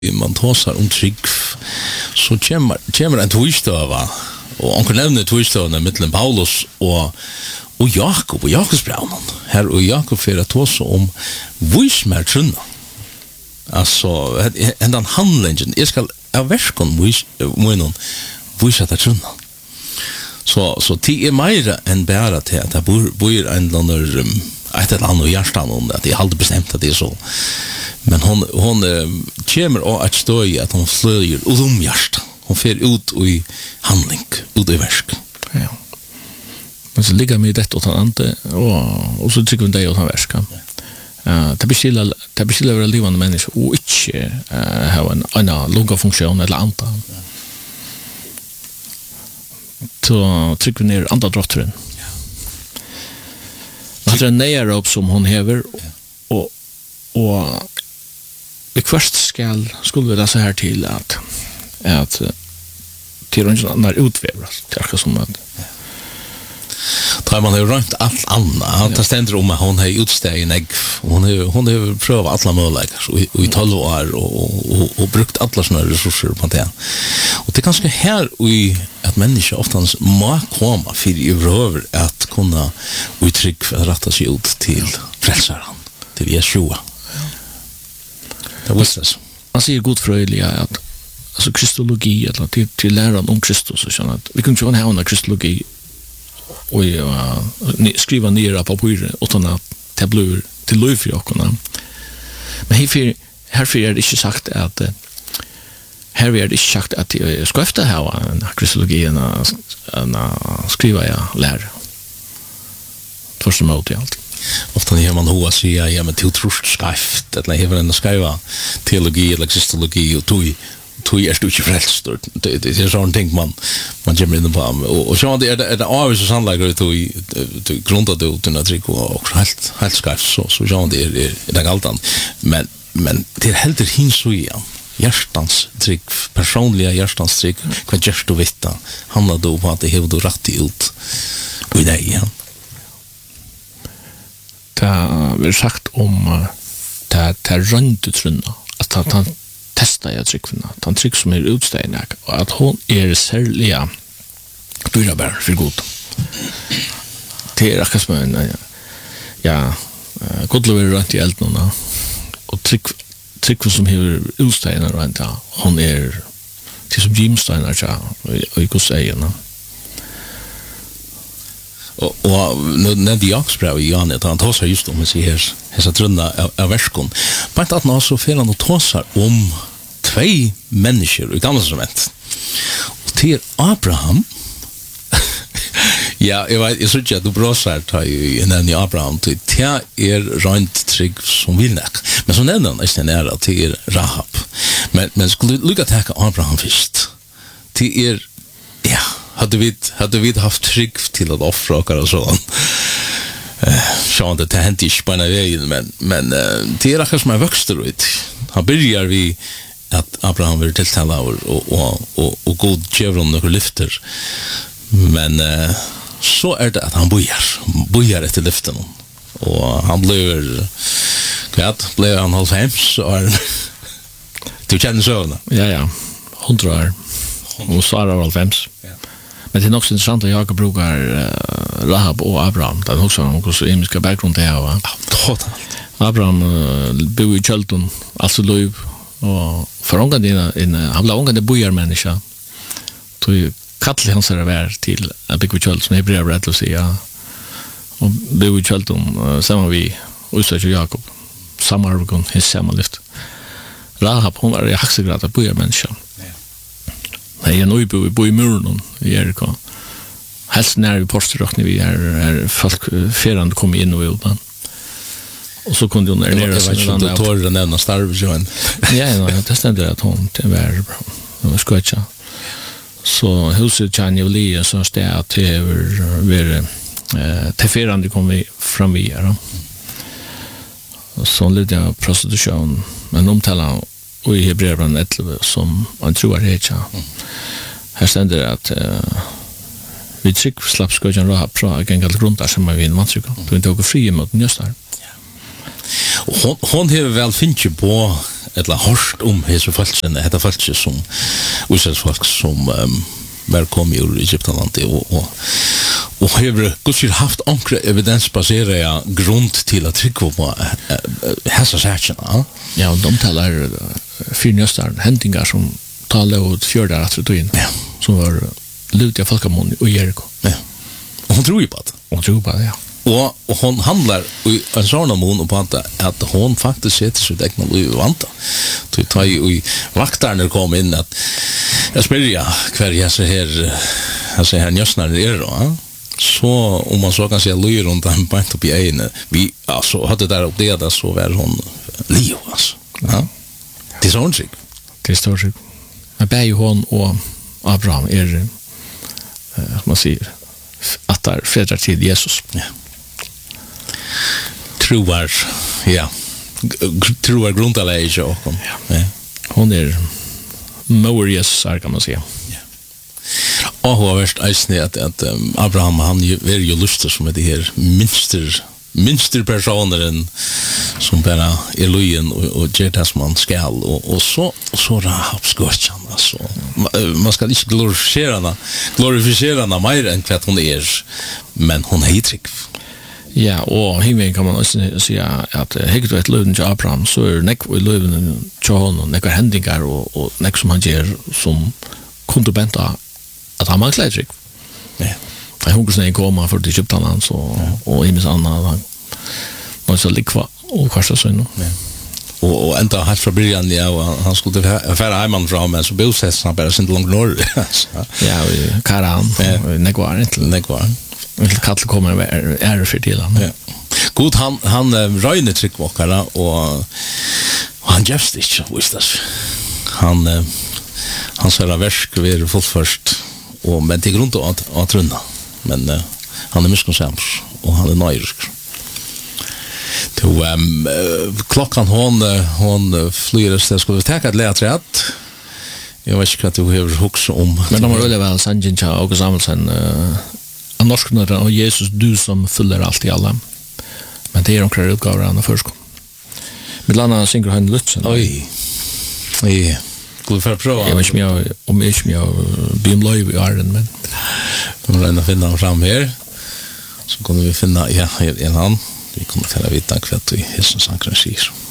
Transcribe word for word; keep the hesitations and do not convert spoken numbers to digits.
man tåsar om trygg, så kommer, kommer en tvistøva, og onkel nevner tvistøvene mittelen Paulus og, og Jakob og Jakobsbraunen. Her og Jakob fyrir tåsa om vismer trunna. Altså, hendan handlingen, jeg skal av verskon munnen vise at trunna. Så, så det er meira enn bæra til at det bor, bor en eller annen um, et eller annet hjertan om det, at jeg aldri bestemt at det er så. Men hon, hon um, kommer og et støy at hon fløyer ut om hjertan. Hon fer ut i handling, ut i versk. Ja. Men så ligger vi i dette åt han andre, og, og så trykker vi det åt han versk. Uh, det bestiller det bestiller være livende mennesker, og ikke uh, ha en annen lungefunksjon eller annet. Ja. Så trykker vi ned andre drotteren. Ja. Det er en neierop som hun hever, og, og vi først skal, skulle vi lese her til at, at til en annen utvever, det er ikke som at Da man har rönt allt annat. Det ständer om att hon har utsteg i negg. Hon har, hon har prövat alla möjligheter i, i tolv år och, och, och brukt alla såna resurser på det. Och det är ganska här i att människor ofta må komma för i röver att kunna uttryck för att rätta sig ut till frälsaren, till Jeshua. Det visste så. Man säger godfröjliga att alltså kristologi eller till, till läran om Kristus och sånt. Vi kan inte ha en kristologi och uh, skriva ner på papper utan att det blir till liv för oss. Men härför härför är det inte sagt att här är det inte sagt att jag ska efter ha en kristologi en, en skriva jag lär. Först emot i allt. Ofta när man hör säga ja men till trust skrift eller hever en skriva teologi eller kristologi och tog tog är stort frälst det det är sån ting man man kommer in på och så det är det är så sannolikt att vi grundar det ut när trick och helt helt skrift så så jag det är det galtan men men det är helt hin så igen hjärtans trick personliga hjärtans trick vad just du vet handlar då på att det har du rätt ut och det igen det vill sagt om det det runt trunna att han testa jag tryckna. Han tryck som är utstägna och att hon är särliga byrabär för god. Det är akkurat som en ja, godlover runt i elden och tryck tryck som har utstägna runt hon är till som Jimsteiner ja, och jag säger no. Och och när det jag språk i Jan att han tar just om sig här så trunna av verskon. På att han så fel han tar om två människor i gamla testamentet. Och till Abraham ja, jag vet, jag tror inte att du brosar tar ju nämna Abraham till det är rent trygg som vill näck. Men så nämner han är nära till Rahab. Men men skulle lycka ta Abraham först. Till er ja, hade vi hade vi haft trygg till att offra och så. Eh, så det hänt inte på en väg men men det är som är vuxter ut. Han börjar vi att Abraham vill tilltala och och och och god djävulen några lyfter. Men eh, så är det att han bojar, bojar efter lyften och han blir kvart blir han halv fem så du känner så. Ja ja, hundra år. Och så är det halv fem. Ja. Men det är också intressant att jag brukar uh, Rahab och Abraham. Det är också någon så imiska bakgrund det här va. Totalt. Abraham uh, bor i Kjölton, alltså lov och förångade in han blev ångade bojarmänniska. Tog kallade han sig där till att bygga Kjölton som hebreer rätt att säga. Och bor i Kjölton uh, samma vi Israel och Jakob. Samma ögon his samma lyft. Rahab hon var i högsta grad att bojarmänniska. Nej, jag nu bor bo i muren i Jericho. Helst när vi postar vi är är folk ferande kommer in och ut. Och så kunde hon ner ner så där tår den där starvjoen. Ja, ja, det ständer att hon det var bra. Det var skotcha. Så huset Janjoli så står att det är eh till ferande kommer vi fram vi är. Och så lite prostitution men omtala och i Hebreerbrevet elva som man tror är det. Här ständer det att uh, vi tryck slapp skojan Rahab från gänga till grund där som man vill man tycker. Du inte åker fri mot just där. Hon hon har väl finns ju på eller hørst om hese falskene, hette falske som Israelsfolk som um, var kommet ur Egyptalandet og, og, og har gudskil haft ankre evidensbaserade grunn til at trykke på hese særkene. Ja, og de taler fyrnjøsteren, hendinger som taler ut fjørdar at det ja. som var lutia folkamon og Jericho. Ja. Og hun tror jo på det. Hun tror på det, ja. Og, og hon handlar i en sånn mån på at, at hon faktisk setter sitt egna liv vanta. Så tar jo i vakterne kom inn at jeg spør ja, hver jeg ser her jeg ser her njøsnaren er da, så om man så kan se lyr rundt den beint opp i egnet, vi altså, hadde der opp det da, så var hon liv, altså. Ja. Det er sånn slik. Det er sånn slik. Men begge hon og Abraham er, uh, som man sier, at det er fedrar til Jesus. Ja. Troar, ja. Troar grundalega i sjåkom. Ja. Ja. Hon er mor Jesus, kan man säga. Ja. Og hun har vært eisende at, at um, Abraham, han er jo lustig som er de her minster, minster personeren som bare er løyen og, og gjør det som han skal. Og, og så, så Rahab skåtjan, altså. Man skal ikke glorifisere henne, glorifisere henne mer enn hva hun er, men hun er trygg. Ja, og himmelen kan man også si at hegget et løven til Abraham, så er nekk i løven til honom, nekk hendingar og, og nekk som han gjør som kunne benta at han mangler trygg. Ja. Jeg husker sånn jeg kom for til Egyptaland og, ja. og himmels annet, han var så likva og kvarsta sånn. Ja. Og, og enda helt fra byrjan, ja, og han skulle fære heimann fra, men så bosetsen han bare sint langt norr. Ja, i Karan, ja. og Negvaren. Negvaren. Vil Kattel kommer er ære for til han. Ja. God, han, han uh, røyner tryggvåkere, og, og han gjøst ikke, visst det. Han, uh, han ser versk ved fullførst, og, men til grunn til å, å trunna. Men uh, han er miskonsems, og han er nøyrisk. To, um, uh, klokkan hon, uh, hon uh, flyr et sted, skulle vi tenke et leatrætt? Jeg vet ikke hva du har hukse om. Men de var veldig vel sannsyn til Åke Samuelsen, uh, av norsknere og Jesus, du som fyller alt i alle. Men det er omkring utgaver han først kom. Mitt landa synger han Lutzen. Oi. Oi. Skulle vi få prøve? Jeg vet ikke mye om jeg ikke mye bym løyv i Arden, men... Vi må regne å finne han fram her. Så kunne vi finne, ja, en han. Vi kommer til å vite hva du i hilsen sankren sier.